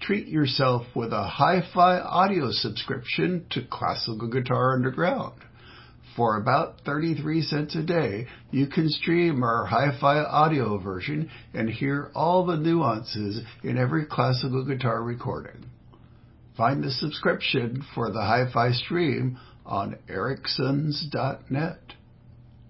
Treat yourself with a hi-fi audio subscription to Classical Guitar Underground. For about 33 cents a day, you can stream our hi-fi audio version and hear all the nuances in every classical guitar recording. Find the subscription for the hi-fi stream on ericsons.net.